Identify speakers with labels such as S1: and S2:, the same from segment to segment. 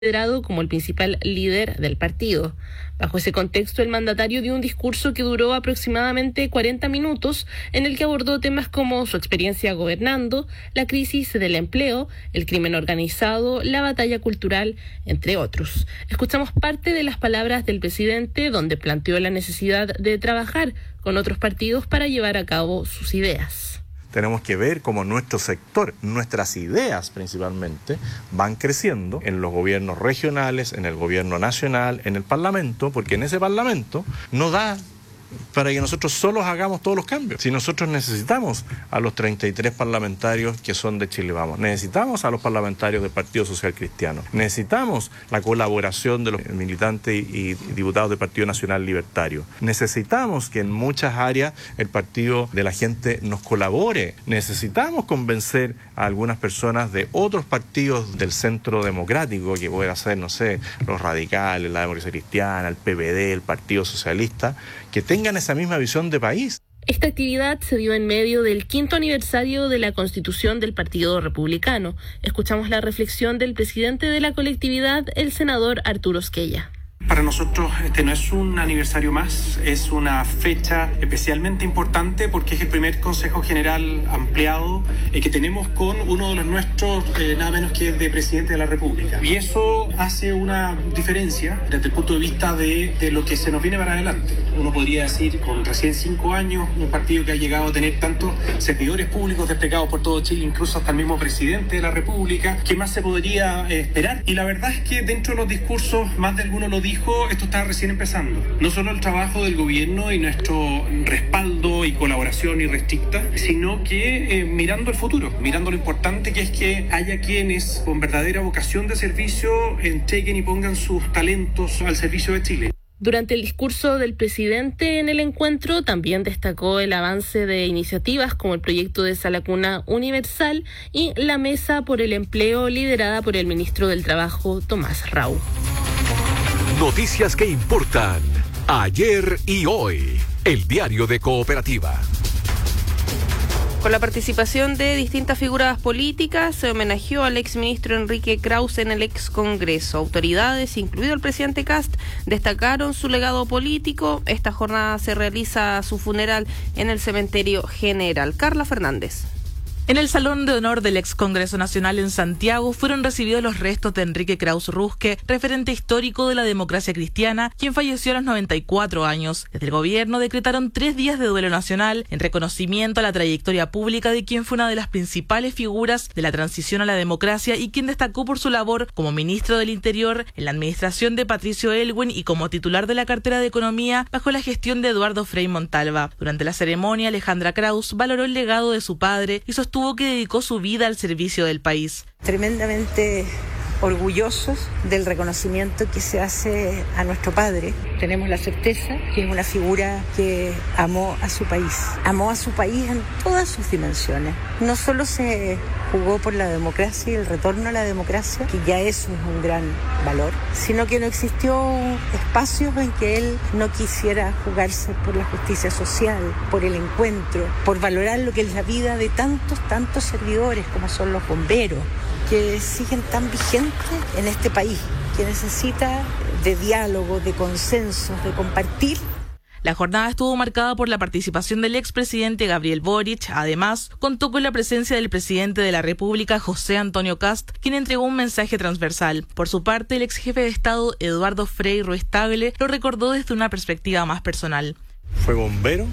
S1: considerado como el principal líder del partido. Bajo ese contexto, el mandatario dio un discurso que duró aproximadamente 40 minutos, en el que abordó temas como su experiencia gobernando, la crisis del empleo, el crimen organizado, la batalla cultural, entre otros. Escuchamos parte de las palabras del presidente, donde planteó la necesidad de trabajar con otros partidos para llevar a cabo sus ideas.
S2: Tenemos que ver cómo nuestro sector, nuestras ideas principalmente, van creciendo en los gobiernos regionales, en el gobierno nacional, en el Parlamento, porque en ese Parlamento no da para que nosotros solos hagamos todos los cambios. Si nosotros necesitamos a los 33 parlamentarios que son de Chile Vamos, necesitamos a los parlamentarios del Partido Social Cristiano, necesitamos la colaboración de los militantes y diputados del Partido Nacional Libertario, necesitamos que en muchas áreas el Partido de la Gente nos colabore, necesitamos convencer a algunas personas de otros partidos del centro democrático, que pueden ser, no sé, los radicales, la democracia cristiana, el PPD, el Partido Socialista, que tengan esa misma visión de país.
S1: Esta actividad se dio en medio del 5º aniversario de la Constitución del Partido Republicano. Escuchamos la reflexión del presidente de la colectividad, el senador Arturo Esquella.
S3: Para nosotros este no es un aniversario más, es una fecha especialmente importante porque es el primer Consejo General ampliado que tenemos con uno de los nuestros, nada menos que de presidente de la República. Y eso hace una diferencia desde el punto de vista de lo que se nos viene para adelante. Uno podría decir, con recién 5 años, un partido que ha llegado a tener tantos servidores públicos desplegados por todo Chile, incluso hasta el mismo presidente de la República, ¿qué más se podría esperar? Y la verdad es que dentro de los discursos, más de alguno lo dijo, esto está recién empezando. No solo el trabajo del gobierno y nuestro respaldo y colaboración irrestricta, sino que mirando el futuro, mirando lo importante que es que haya quienes con verdadera vocación de servicio entreguen y pongan sus talentos al servicio de Chile.
S1: Durante el discurso del presidente en el encuentro también destacó el avance de iniciativas como el proyecto de Sala Cuna Universal y la Mesa por el Empleo liderada por el ministro del Trabajo, Tomás Rau.
S4: Noticias que importan ayer y hoy. El diario de Cooperativa.
S5: Con la participación de distintas figuras políticas, se homenajeó al exministro Enrique Krause en el excongreso. Autoridades, incluido el presidente Kast, destacaron su legado político. Esta jornada se realiza a su funeral en el Cementerio General. Carla Fernández.
S6: En el Salón de Honor del Ex Congreso Nacional en Santiago fueron recibidos los restos de Enrique Krause Rusque, referente histórico de la democracia cristiana, quien falleció a los 94 años. Desde el gobierno decretaron 3 días de duelo nacional en reconocimiento a la trayectoria pública de quien fue una de las principales figuras de la transición a la democracia y quien destacó por su labor como ministro del Interior en la administración de Patricio Aylwin y como titular de la cartera de Economía bajo la gestión de Eduardo Frei Montalva. Durante la ceremonia, Alejandra Krause valoró el legado de su padre y sostuvo que dedicó su vida al servicio del país.
S7: Tremendamente orgullosos del reconocimiento que se hace a nuestro padre. Tenemos la certeza que es una figura que amó a su país en todas sus dimensiones. No solo se jugó por la democracia y el retorno a la democracia, que ya eso es un gran valor, sino que no existió espacios en que él no quisiera jugarse por la justicia social, por el encuentro, por valorar lo que es la vida de tantos servidores como son los bomberos, que siguen tan vigentes en este país, que necesita de diálogo, de consenso, de compartir.
S6: La jornada estuvo marcada por la participación del expresidente Gabriel Boric. Además, contó con la presencia del presidente de la República, José Antonio Kast, quien entregó un mensaje transversal. Por su parte, el ex jefe de Estado, Eduardo Frei Ruiz-Tagle, lo recordó desde una perspectiva más personal.
S2: Fue bombero,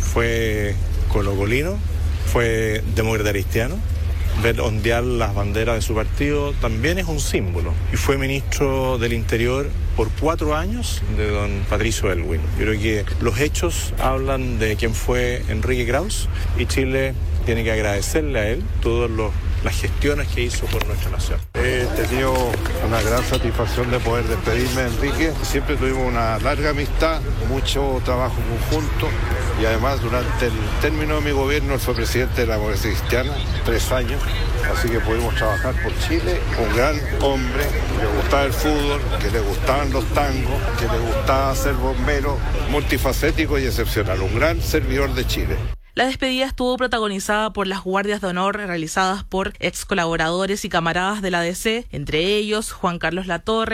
S2: fue colocolino, fue demócrata cristiano. Ver ondear las banderas de su partido también es un símbolo. Y fue ministro del Interior por 4 años de don Patricio Aylwin. Yo creo que los hechos hablan de quién fue Enrique Krause y Chile tiene que agradecerle a él todas las gestiones que hizo por nuestra nación.
S8: He tenido una gran satisfacción de poder despedirme de Enrique. Siempre tuvimos una larga amistad, mucho trabajo conjunto y además durante el término de mi gobierno él fue presidente de la democracia cristiana, 3 años. Así que pudimos trabajar por Chile. Un gran hombre, que le gustaba el fútbol, que le gustaban los tangos, que le gustaba ser bombero, multifacético y excepcional. Un gran servidor de Chile.
S6: La despedida estuvo protagonizada por las guardias de honor realizadas por ex colaboradores y camaradas de la DC, entre ellos Juan Carlos Latorre,